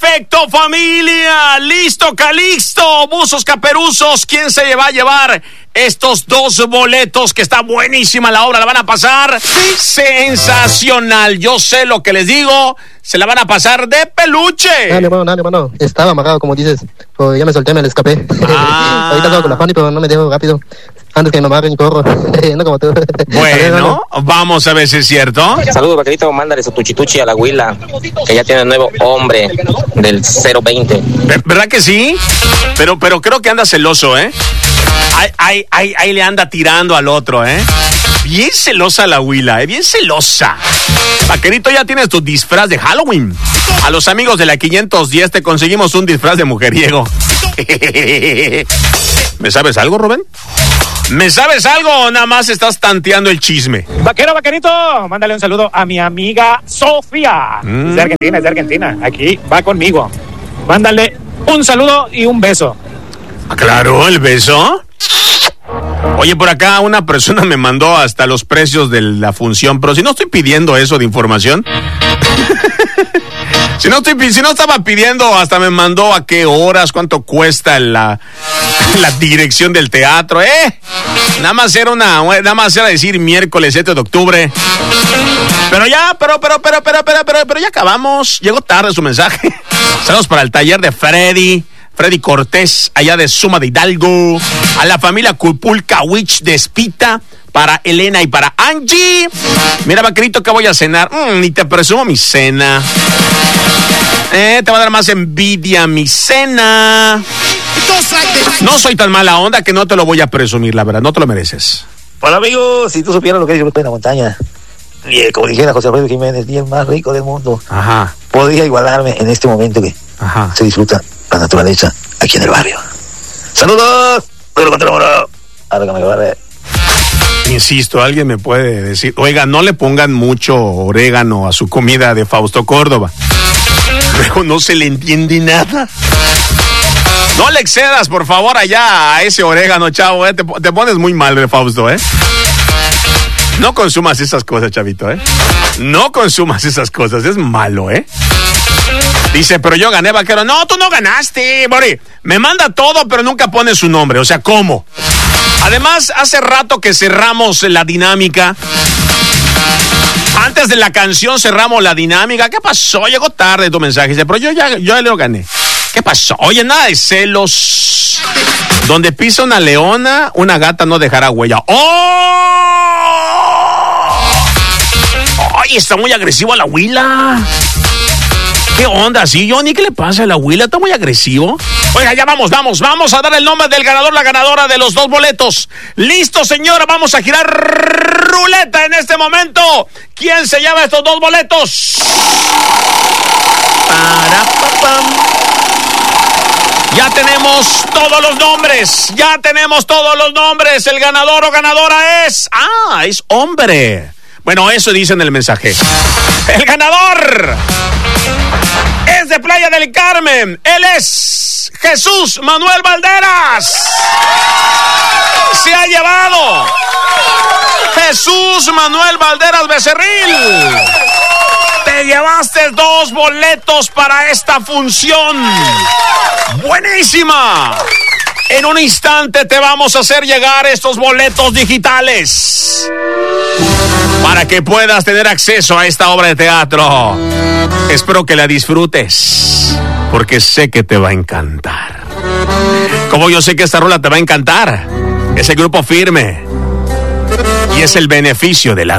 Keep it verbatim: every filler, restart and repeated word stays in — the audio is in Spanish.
Perfecto, familia. Listo, Calixto. Buzos Caperuzos. ¿Quién se va a llevar estos dos boletos? Que está buenísima la obra. La van a pasar sensacional. Yo sé lo que les digo. Se la van a pasar de peluche. Dale, hermano, dale, hermano. Estaba amarrado, como dices. Pues ya me solté, me le escapé. Ah. Ahorita acabo con la Fanny, pero no me dejo rápido. Antes que me amarren, corro. No como tú. Bueno, vamos a ver si es cierto. Saludos, vaquerito. Mándale su tuchituchi a la Huila, que ya tiene un nuevo hombre del cero veinte. ¿Verdad que sí? Pero, pero creo que anda celoso, ¿eh? Ahí, ahí, ahí, ahí le anda tirando al otro, ¿eh? Bien celosa la Huila, ¿eh? Bien celosa. Vaquerito, ya tienes tu disfraz de Halloween. A los amigos de la quinientos diez te conseguimos un disfraz de mujeriego. ¿Me sabes algo, Rubén? ¿Me sabes algo o nada más estás tanteando el chisme? Vaquero, vaquerito, mándale un saludo a mi amiga Sofía. Mm. Es de Argentina, es de Argentina. Aquí va conmigo. Mándale un saludo y un beso. Ah, claro, el beso. Oye, por acá una persona me mandó hasta los precios de la función, pero si no estoy pidiendo eso de información. Si no, estoy, si no estaba pidiendo, hasta me mandó a qué horas, cuánto cuesta la, la dirección del teatro, ¿eh? Nada más era una, nada más era decir miércoles siete de octubre. Pero ya, pero, pero, pero, pero, pero, pero, pero ya acabamos. Llegó tarde su mensaje. Saludos para el taller de Freddy. Freddy Cortés, allá de Suma de Hidalgo. A la familia Cupulca Witch de Espita. Para Elena y para Angie. Mira, vaquerito, ¿qué voy a cenar? Mm, ni te presumo mi cena. Eh, te va a dar más envidia mi cena. No soy tan mala onda que no te lo voy a presumir, la verdad. No te lo mereces. Hola, amigos. Si tú supieras lo que es yo en la montaña. Y como dijera José Alfredo Jiménez, el más rico del mundo. Ajá. Podría igualarme en este momento que Ajá. se disfruta la naturaleza aquí en el barrio. ¡Saludos! Pedro Contra Ahora que me guarde. Insisto, alguien me puede decir, oiga, no le pongan mucho orégano a su comida de Fausto Córdoba. Luego no se le entiende nada. No le excedas, por favor, allá a ese orégano, chavo, ¿eh? te, te pones muy mal, de Fausto, ¿eh? No consumas esas cosas, chavito, ¿eh? No consumas esas cosas, es malo, ¿eh? Dice, pero yo gané, vaquero. No, tú no ganaste, Bori. Me manda todo, pero nunca pone su nombre. O sea, ¿cómo? Además, hace rato que cerramos la dinámica. Antes de la canción cerramos la dinámica. ¿Qué pasó? Llegó tarde tu mensaje. Dice, pero yo ya, yo ya lo gané. ¿Qué pasó? Oye, nada de celos. Donde pisa una leona, una gata no dejará huella. ¡Oh! ¡Ay, está muy agresivo a la Huila! ¿Qué onda? ¿Sí, Johnny? ¿Qué le pasa a la Huila? ¿Está muy agresivo? Oiga, ya vamos, vamos, vamos a dar el nombre del ganador, la ganadora de los dos boletos. ¡Listo, señora! Vamos a girar ruleta en este momento. ¿Quién se lleva estos dos boletos? Para, pa, pam. Ya tenemos todos los nombres. Ya tenemos todos los nombres. El ganador o ganadora es... ¡Ah, es hombre! Bueno, eso dice en el mensaje. El ganador es de Playa del Carmen. Él es Jesús Manuel Valderas. Se ha llevado Jesús Manuel Valderas Becerril. Te llevaste dos boletos para esta función. ¡Buenísima! En un instante te vamos a hacer llegar estos boletos digitales para que puedas tener acceso a esta obra de teatro. Espero que la disfrutes, porque sé que te va a encantar. Como yo sé que esta rola te va a encantar. Es el Grupo Firme y es el beneficio de la